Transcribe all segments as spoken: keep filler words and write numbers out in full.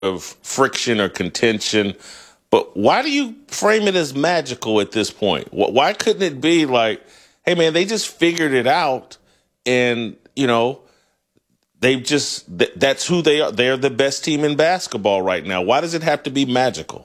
of friction or contention. But why do you frame it as magical at this point? Why couldn't it be like, hey, man, they just figured it out and, you know, they've just, that's who they are. They're the best team in basketball right now. Why does it have to be magical?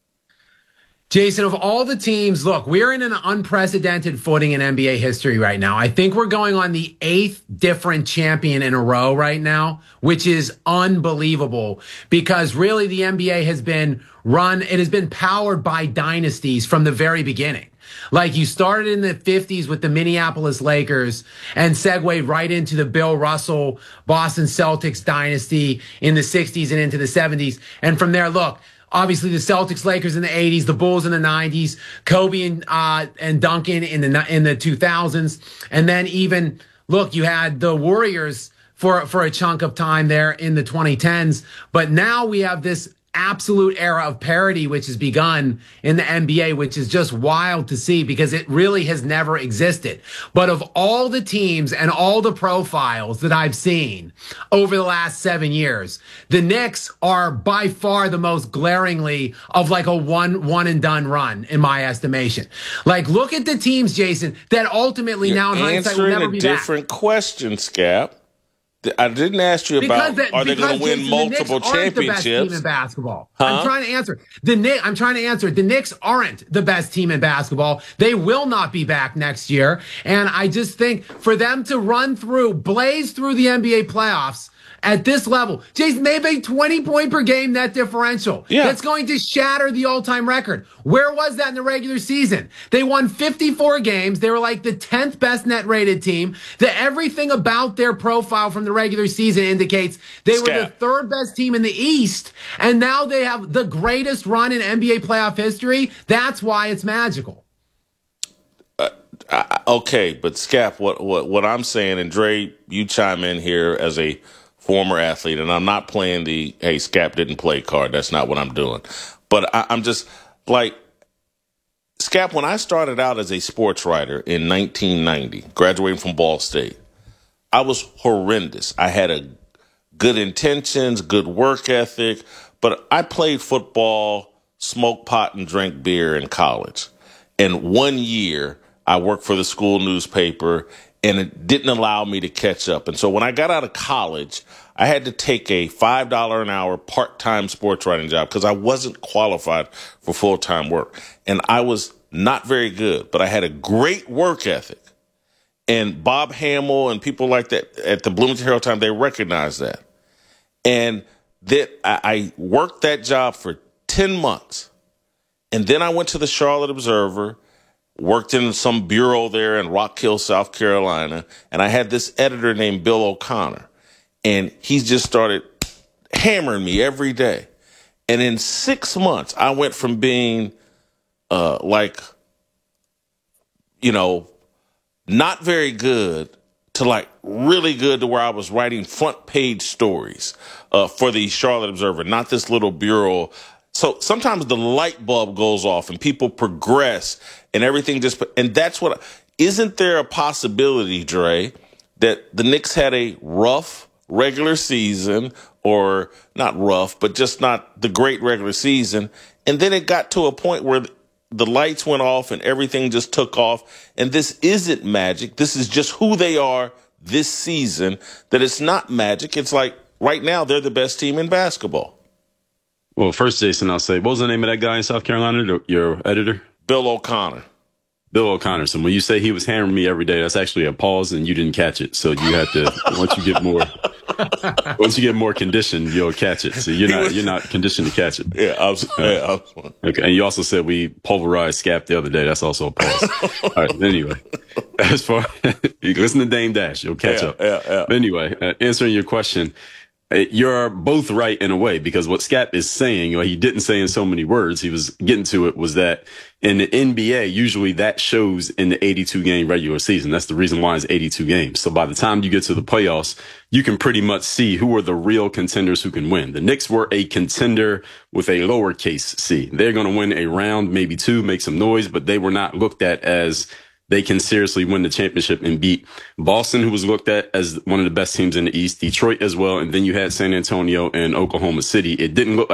Jason, of all the teams, look, we're in an unprecedented footing in N B A history right now. I think we're going on the eighth different champion in a row right now, which is unbelievable because really the N B A has been run, it has been powered by dynasties from the very beginning. Like you started in the fifties with the Minneapolis Lakers and segued right into the Bill Russell Boston Celtics dynasty in the sixties and into the seventies. And from there, look, obviously the Celtics, Lakers in the eighties, the Bulls in the nineties, Kobe and, uh, and Duncan in the, in the two thousands. And then even, look, you had the Warriors for, for a chunk of time there in the twenty tens. But now we have this absolute era of parity, which has begun in the N B A, which is just wild to see because it really has never existed. But of all the teams and all the profiles that I've seen over the last seven years, the Knicks are by far the most glaringly of like a one, one and done run in my estimation. Like look at the teams, Jason, that ultimately You're now in hindsight will never be back. Answering a different question, Scap. I didn't ask you about that, are they going to win Jason, multiple the Knicks aren't championships? The best team in basketball. Huh? I'm trying to answer the Knicks. I'm trying to answer. The Knicks aren't the best team in basketball. They will not be back next year. And I just think for them to run through, blaze through the N B A playoffs at this level, Jason, they have a twenty point per game net differential. Yeah. That's going to shatter the all-time record. Where was that in the regular season? They won fifty-four games. They were like the tenth best net rated team. That everything about their profile from the regular season indicates they Scap. were the third best team in the East. And now they have the greatest run in N B A playoff history. That's why it's magical. Uh, I, okay, but Scap, what, what, what I'm saying, and Dre, you chime in here as a former athlete, and I'm not playing the, hey, Scap didn't play card. That's not what I'm doing. But I, I'm just like, Scap, when I started out as a sports writer in nineteen ninety, graduating from Ball State, I was horrendous. I had a good intentions, good work ethic, but I played football, smoked pot, and drank beer in college. And one year, I worked for the school newspaper, and it didn't allow me to catch up. And so when I got out of college, I had to take a five dollars an hour part-time sports writing job because I wasn't qualified for full-time work. And I was not very good, but I had a great work ethic. And Bob Hamill and people like that at the Bloomington Herald Times, they recognized that. And that I, I worked that job for ten months. And then I went to the Charlotte Observer, worked in some bureau there in Rock Hill, South Carolina, and I had this editor named Bill O'Connor, and he just started hammering me every day. And in six months, I went from being uh, like, you know, not very good to like really good to where I was writing front page stories uh, for the Charlotte Observer, not this little bureau. So sometimes the light bulb goes off and people progress and everything just, and that's what, isn't there a possibility, Dre, that the Knicks had a rough regular season, or not rough, but just not the great regular season, and then it got to a point where the lights went off and everything just took off, and this isn't magic, this is just who they are this season, that it's not magic, it's like right now they're the best team in basketball. Well, first, Jason, I'll say, what was the name of that guy in South Carolina, your editor? Bill O'Connor. Bill O'Connor. So when you say he was hammering me every day, that's actually a pause, and you didn't catch it. So you have to, once you get more, once you get more conditioned, you'll catch it. So you're not, you're not conditioned to catch it. Yeah, I was, yeah, I was. Okay. And you also said we pulverized Scap the other day. That's also a pause. All right. Anyway, as far, you listen to Dame Dash, you'll catch yeah, up. Yeah, yeah. But anyway, uh, answering your question, you're both right in a way, because what Scap is saying, or he didn't say in so many words, he was getting to it, was that in the N B A, usually that shows in the eighty-two game regular season. That's the reason why it's eighty-two games. So by the time you get to the playoffs, you can pretty much see who are the real contenders who can win. The Knicks were a contender with a lowercase c. They're going to win a round, maybe two, make some noise, but they were not looked at as they can seriously win the championship and beat Boston, who was looked at as one of the best teams in the East, Detroit as well, and then you had San Antonio and Oklahoma City. It didn't look